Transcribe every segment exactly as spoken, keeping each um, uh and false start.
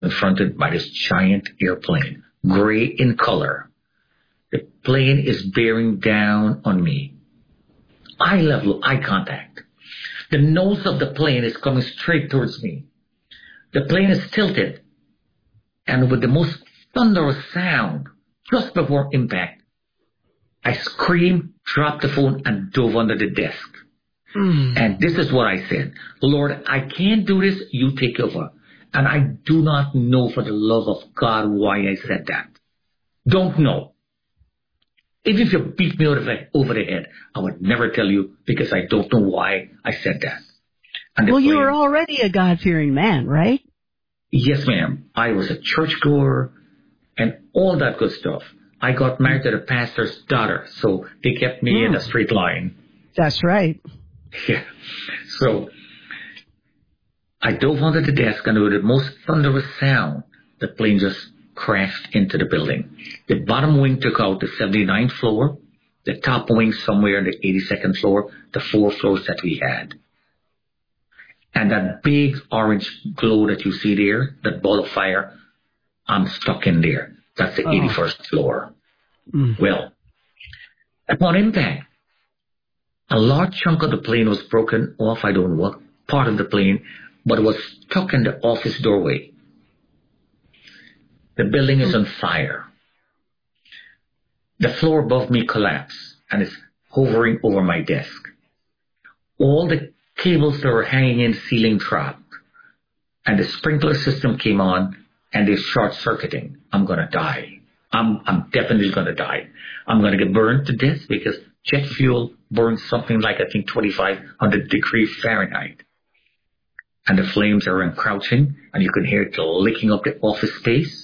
confronted by this giant airplane, gray in color. The plane is bearing down on me. Eye level, eye contact. The nose of the plane is coming straight towards me. The plane is tilted, and with the most thunderous sound, just before impact, I screamed, dropped the phone, and dove under the desk. Mm. And this is what I said. Lord, I can't do this. You take over. And I do not know for the love of God why I said that. Don't know. Even if you beat me over the, over the head, I would never tell you because I don't know why I said that. And well, plane, you were already a God-fearing man, right? Yes, ma'am. I was a churchgoer and all that good stuff. I got married to the pastor's daughter, so they kept me mm. in a straight line. That's right. Yeah. So I dove under the desk, and with the most thunderous sound, the plane just crashed into the building. The bottom wing took out the seventy-ninth floor, the top wing somewhere in the eighty-second floor, the four floors that we had. And that big orange glow that you see there, that ball of fire, I'm stuck in there. That's the oh. eighty-first floor. Mm. Well, upon impact, a large chunk of the plane was broken off. I don't know what part of the plane, but it was stuck in the office doorway. The building is on fire. The floor above me collapsed and is hovering over my desk. All the cables that were hanging in the ceiling dropped, and the sprinkler system came on, and they're short-circuiting. I'm going to die. I'm, I'm definitely going to die. I'm going to get burned to death because jet fuel burns something like, I think, twenty-five hundred degrees Fahrenheit. And the flames are encroaching, and you can hear it licking up the office space.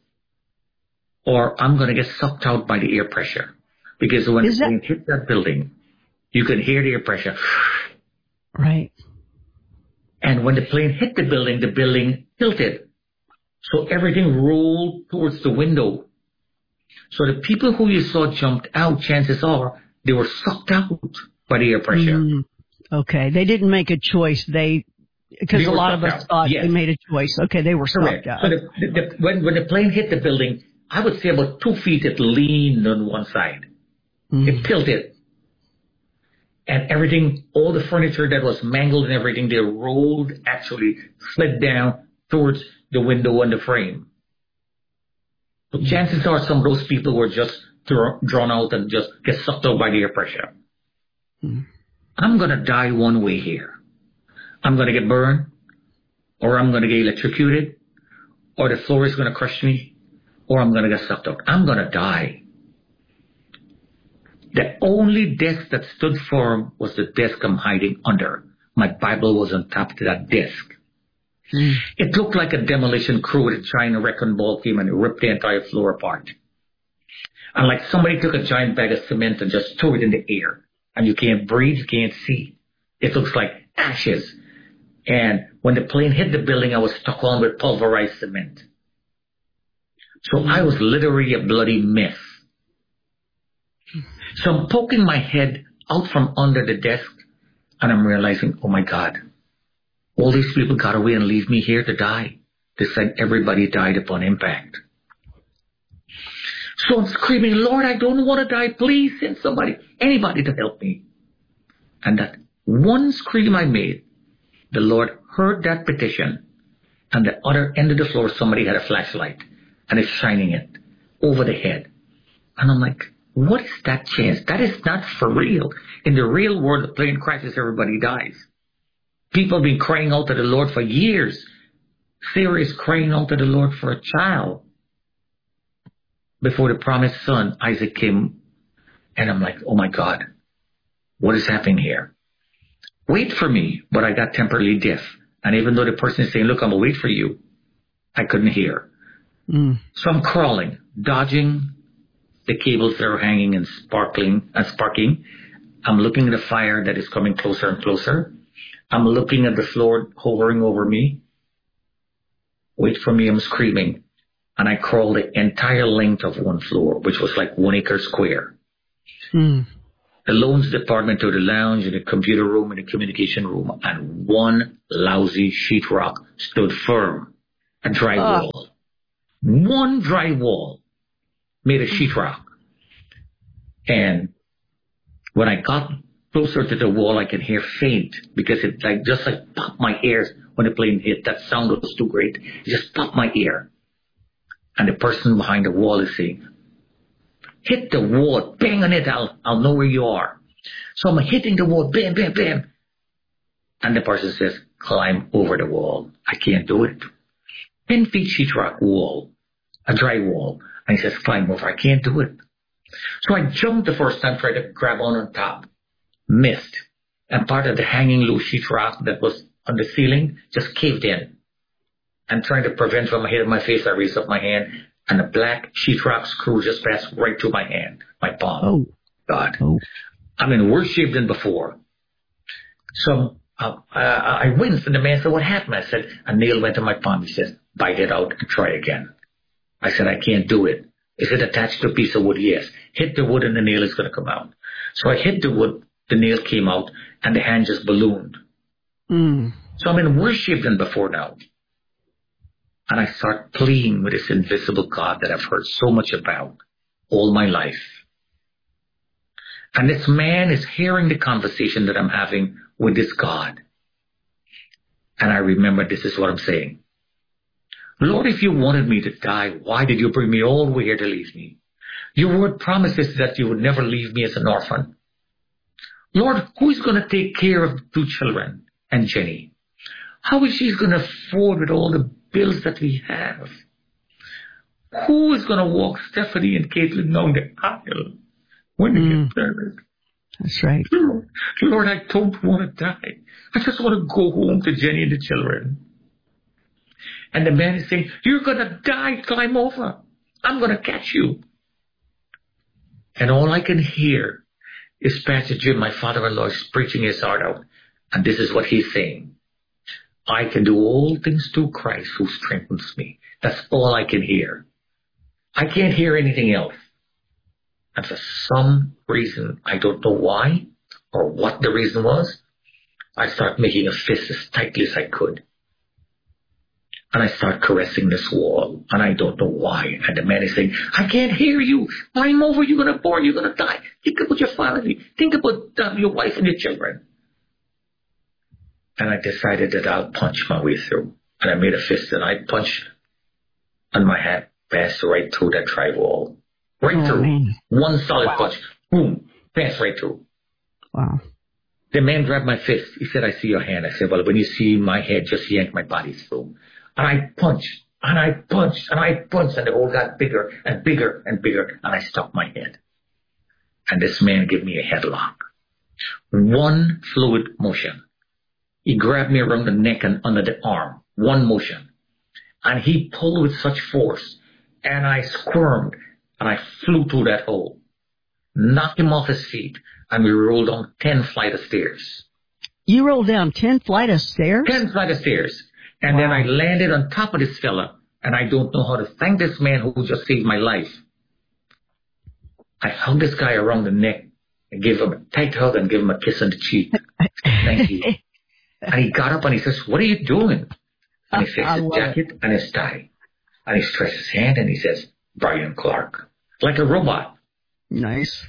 Or I'm going to get sucked out by the air pressure. Because when the plane hit that building, you can hear the air pressure. Right. And when the plane hit the building, the building tilted. So everything rolled towards the window. So the people who you saw jumped out, chances are they were sucked out by the air pressure. Mm, okay. They didn't make a choice. They, because a lot of us out. thought yes. they made a choice. Okay. They were Correct. sucked out. So the, the, the, when, when the plane hit the building, I would say about two feet it leaned on one side. Mm. It tilted. And everything, all the furniture that was mangled and everything, they rolled, actually slid down towards the window and the frame. So mm. chances are some of those people were just throw, drawn out and just get sucked out by the air pressure. Mm. I'm going to die one way here. I'm going to get burned, or I'm going to get electrocuted, or the floor is going to crush me, or I'm going to get sucked out. I'm going to die. The only desk that stood firm was the desk I'm hiding under. My Bible was on top of that desk. Mm. It looked like a demolition crew with a giant wrecking ball came and ripped the entire floor apart. And like somebody took a giant bag of cement and just threw it in the air. And you can't breathe, you can't see. It looks like ashes. And when the plane hit the building, I was stuck on with pulverized cement. So mm. I was literally a bloody mess. So I'm poking my head out from under the desk, and I'm realizing, oh my God, all these people got away and leave me here to die. They said everybody died upon impact. So I'm screaming, Lord, I don't want to die. Please send somebody, anybody to help me. And that one scream I made, the Lord heard that petition, and the other end of the floor, somebody had a flashlight and is shining it over the head. And I'm like, what is that chance? That is not for real. In the real world, the plane crashes, everybody dies. People have been crying out to the Lord for years. Sarah is crying out to the Lord for a child. Before the promised son, Isaac came, and I'm like, oh my God, what is happening here? Wait for me, but I got temporarily deaf. And even though the person is saying, look, I'm going to wait for you, I couldn't hear. Mm. So I'm crawling, dodging the cables that are hanging and sparkling and sparking. I'm looking at the fire that is coming closer and closer. I'm looking at the floor hovering over me. Wait for me, I'm screaming. And I crawled the entire length of one floor, which was like one acre square. Mm. The loans department to the lounge, and the computer room, and the communication room, and one lousy sheetrock stood firm. a dry uh. wall. One dry wall made of sheetrock. And when I got closer to the wall, I could hear faint because it like just like popped my ears when the plane hit. That sound was too great. It just popped my ear. And the person behind the wall is saying, hit the wall, bang on it, I'll, I'll know where you are. So I'm hitting the wall, bam, bam, bam. And the person says, climb over the wall. I can't do it. Ten feet sheetrock wall, a dry wall. And he says, climb over. I can't do it. So I jumped the first time, tried to grab on on top. Missed. And part of the hanging loose sheetrock that was on the ceiling just caved in. And trying to prevent from hitting my face, I raised up my hand, and the black sheetrock screw just passed right through my hand, my palm. Oh. God. Oh. I'm in worse shape than before. So uh, I, I winced, and the man said, what happened? I said, a nail went in my palm. He says, bite it out and try again. I said, I can't do it. Is it attached to a piece of wood? Yes. Hit the wood and the nail is going to come out. So I hit the wood, the nail came out, and the hand just ballooned. Mm. So I'm in worse shape than before now. And I start pleading with this invisible God that I've heard so much about all my life. And this man is hearing the conversation that I'm having with this God. And I remember this is what I'm saying. Lord, if you wanted me to die, why did you bring me all the way here to leave me? Your word promises that you would never leave me as an orphan. Lord, who is going to take care of the two children and Jenny? How is she going to afford with all the bills that we have? Who is going to walk Stephanie and Caitlin down the aisle when they mm. get married? That's right. Lord, Lord, I don't want to die. I just want to go home to Jenny and the children. And the man is saying, you're going to die, climb over. I'm going to catch you. And all I can hear is Pastor Jim, my father-in-law, is preaching his heart out. And this is what he's saying. I can do all things through Christ who strengthens me. That's all I can hear. I can't hear anything else. And for some reason, I don't know why or what the reason was, I start making a fist as tightly as I could. And I start caressing this wall, and I don't know why. And the man is saying, I can't hear you. Climb over, you're going to burn, you're going to die. Think about your family. Think about uh, your wife and your children. And I decided that I'll punch my way through. And I made a fist, and I punched, and my hand passed right through that drywall. Right oh, through. Man. One solid wow. punch. Boom. Passed right through. Wow. The man grabbed my fist. He said, I see your hand. I said, well, when you see my head, just yank my body through. And I punched, and I punched, and I punched, and the hole got bigger and bigger and bigger, and I stuck my head. And this man gave me a headlock. One fluid motion. He grabbed me around the neck and under the arm. One motion. And he pulled with such force, and I squirmed, and I flew through that hole. Knocked him off his feet, and we rolled down ten flight of stairs. You rolled down ten flight of stairs? Ten flight of stairs. And wow. then I landed on top of this fella, and I don't know how to thank this man who just saved my life. I hugged this guy around the neck and gave him a tight hug and gave him a kiss on the cheek. Thank you. And he got up and he says, what are you doing? And he fixed his jacket it. and his tie. And he stretched his hand and he says, Brian Clark. Like a robot. Nice.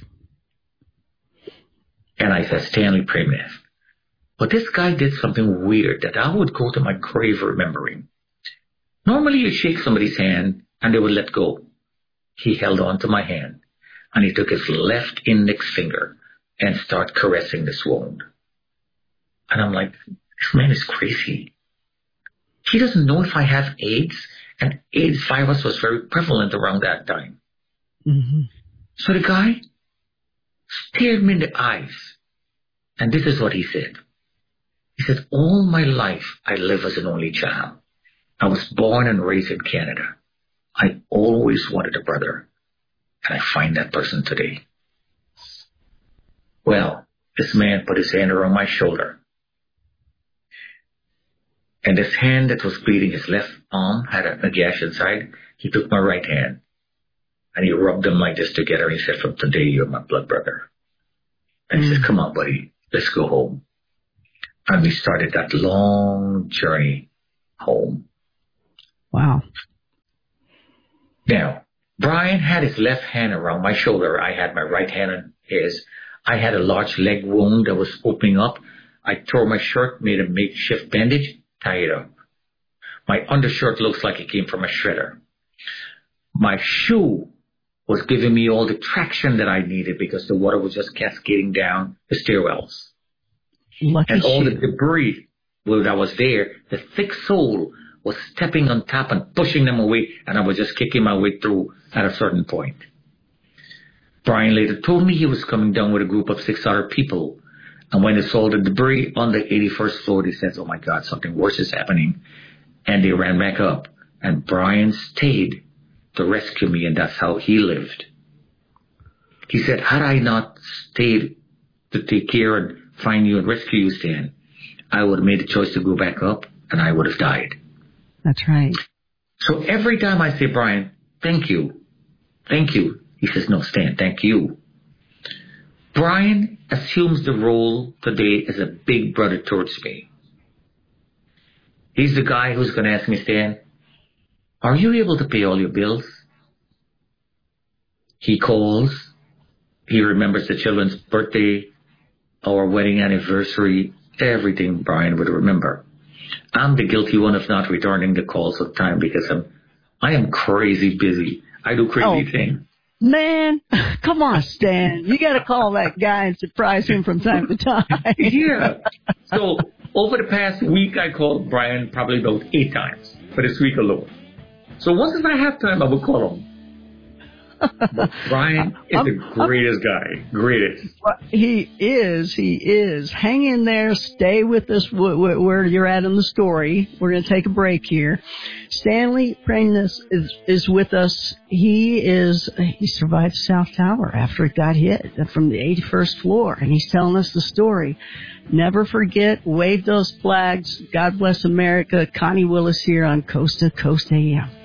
And I said, Stanley Pramath. But this guy did something weird that I would go to my grave remembering. Normally you shake somebody's hand and they would let go. He held on to my hand and he took his left index finger and started caressing this wound. And I'm like, this man is crazy. He doesn't know if I have AIDS, and AIDS virus was very prevalent around that time. Mm-hmm. So the guy stared me in the eyes, and this is what he said. He said, all my life I live as an only child. I was born and raised in Canada. I always wanted a brother, and I find that person today. Well, this man put his hand around my shoulder. And this hand that was bleeding, his left arm had a, a gash inside. He took my right hand and he rubbed them like this together. He said, from today, you're my blood brother. And he mm. said, come on, buddy, let's go home. And we started that long journey home. Wow. Now, Brian had his left hand around my shoulder. I had my right hand on his. I had a large leg wound that was opening up. I tore my shirt, made a makeshift bandage, tied it up. My undershirt looks like it came from a shredder. My shoe was giving me all the traction that I needed because the water was just cascading down the stairwells. Lucky and all shoe. the debris that was there, the thick sole was stepping on top and pushing them away, and I was just kicking my way through at a certain point. Brian later told me he was coming down with a group of six other people, and when they saw the debris on the eighty-first floor, they said, oh my God, something worse is happening, and they ran back up, and Brian stayed to rescue me, and that's how he lived. He said, had I not stayed to take care and find you and rescue you, Stan, I would have made the choice to go back up, and I would have died. That's right. So every time I say, Brian, thank you, thank you, he says, no, Stan, thank you. Brian assumes the role today as a big brother towards me. He's the guy who's going to ask me, Stan, are you able to pay all your bills? He calls. He remembers the children's birthday, our wedding anniversary, everything Brian would remember. I'm the guilty one of not returning the calls on time because I'm, I am crazy busy. I do crazy oh, things. Man, come on, Stan. You got to call that guy and surprise him from time to time. Yeah. So over the past week, I called Brian probably about eight times for this week alone. So once I have time, I will call him. But Brian is I'm, the greatest I'm, guy. Greatest. He is. He is. Hang in there. Stay with us w- w- where you're at in the story. We're going to take a break here. Stanley Praigness is, is with us. He is. He survived South Tower after it got hit from the eighty-first floor, and he's telling us the story. Never forget. Wave those flags. God bless America. Connie Willis here on Coast to Coast A M.